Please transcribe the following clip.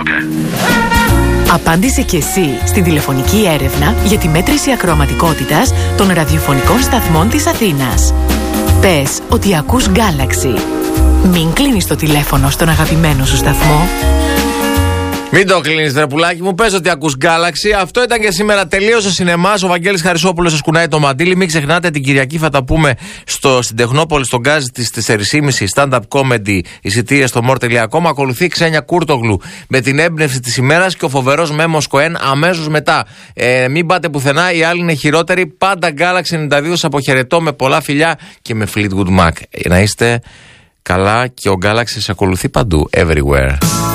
Απάντησε και εσύ στην τηλεφωνική έρευνα για τη μέτρηση ακροαματικότητας των ραδιοφωνικών σταθμών της Αθήνας. Πες ότι ακούς Galaxy. Μην κλείνεις το τηλέφωνο στον αγαπημένο σου σταθμό. Μην το κλείνεις, ρε πουλάκι μου. Πες ότι ακούς Galaxy. Αυτό ήταν και σήμερα. Τελείωσε ο σινεμάς. Ο Βαγγέλης Χαρισόπουλος σας κουνάει το μαντίλι. Μην ξεχνάτε, την Κυριακή θα τα πούμε στην Τεχνόπολη, στον Γκάζ της 4.30. Stand-up comedy. Εισιτήρια στο more.com. Ακολουθεί η Ξένια Κούρτογλου με την έμπνευση της ημέρας και ο φοβερός Μέμος Κοέν αμέσως μετά. Μην πάτε πουθενά. Οι άλλοι είναι χειρότεροι. Πάντα Galaxy 92. Σας αποχαιρετώ με πολλά φιλιά και με Fleetwood Mac. Να είστε καλά και ο Galaxy σας ακολουθεί παντού. Everywhere.